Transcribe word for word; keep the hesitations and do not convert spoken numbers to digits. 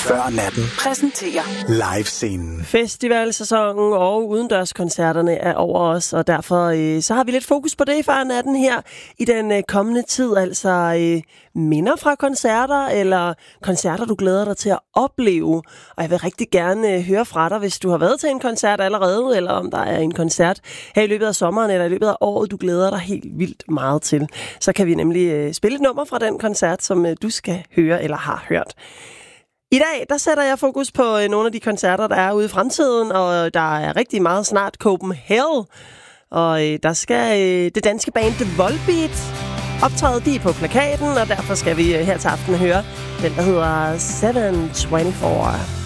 Før natten præsenterer live-scenen. Festivalsæsonen og udendørskoncerterne er over os, og derfor øh, så har vi lidt fokus på det i Før natten her i den øh, kommende tid. Altså øh, minder fra koncerter, eller koncerter, du glæder dig til at opleve. Og jeg vil rigtig gerne øh, høre fra dig, hvis du har været til en koncert allerede, eller om der er en koncert her i løbet af sommeren, eller i løbet af året, du glæder dig helt vildt meget til. Så kan vi nemlig øh, spille et nummer fra den koncert, som øh, du skal høre eller har hørt. I dag, der sætter jeg fokus på øh, nogle af de koncerter, der er ude i fremtiden, og der er rigtig meget snart Copenhagen. Og øh, der skal øh, det danske band The Volbeat optræde, de er på plakaten, og derfor skal vi øh, her til aften høre den, der hedder syv to fire.